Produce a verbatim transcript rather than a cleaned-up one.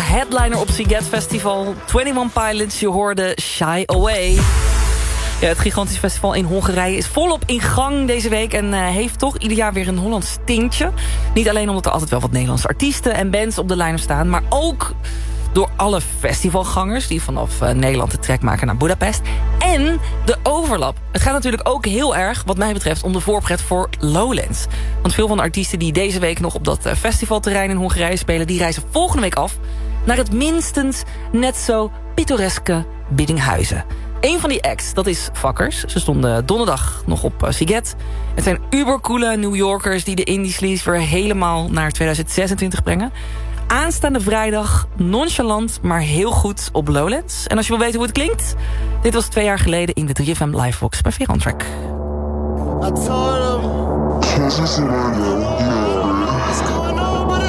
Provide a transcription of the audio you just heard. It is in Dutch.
headliner op Sziget Festival. eenentwintig Pilots, je hoorde Shy Away. Ja, het gigantisch festival in Hongarije is volop in gang deze week... en uh, heeft toch ieder jaar weer een Hollands tintje. Niet alleen omdat er altijd wel wat Nederlandse artiesten en bands op de line staan... maar ook door alle festivalgangers die vanaf uh, Nederland de trek maken naar Budapest. En de overlap. Het gaat natuurlijk ook heel erg, wat mij betreft, om de voorpret voor Lowlands. Want veel van de artiesten die deze week nog op dat uh, festivalterrein in Hongarije spelen... die reizen volgende week af naar het minstens net zo pittoreske Biddinghuizen. Een van die acts, dat is Fuckers. Ze stonden donderdag nog op uh, Sziget. Het zijn ubercoole New Yorkers die de indie sleaze weer helemaal naar tweeduizend zesentwintig brengen. Aanstaande vrijdag nonchalant, maar heel goed op Lowlands. En als je wil weten hoe het klinkt... dit was twee jaar geleden in de drie F M Livebox bij Veron Track. I told him.